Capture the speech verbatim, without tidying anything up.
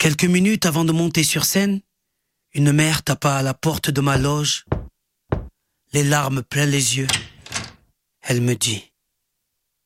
Quelques minutes avant de monter sur scène, une mère tapa à la porte de ma loge, les larmes plein les yeux. Elle me dit: